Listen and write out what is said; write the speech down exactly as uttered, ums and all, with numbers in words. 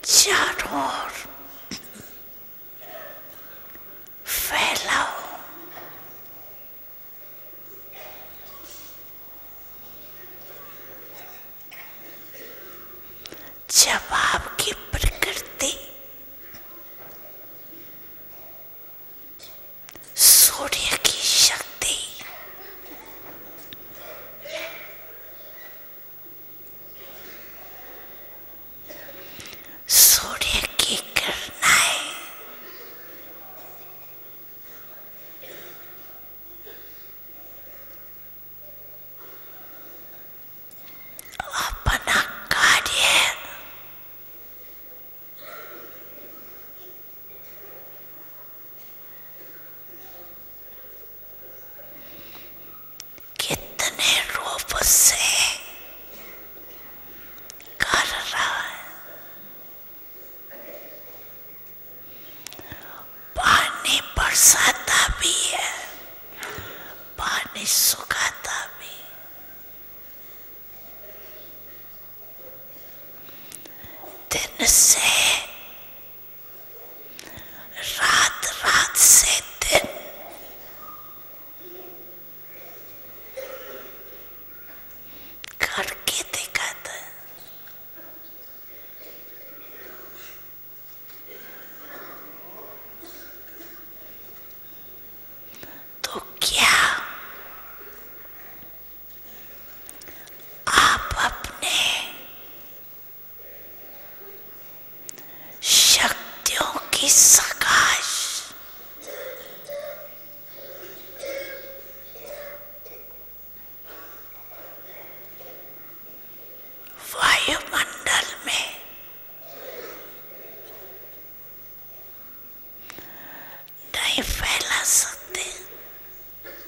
चारों ओर फैलाओ। जब आपकी प्रकृति सूर्य की शक्ति सूर्य की किरणें अपना कार्य कितने रूप से कर रहा है। पानी बरसाता भी है, पानी सुखाता भी। दिन से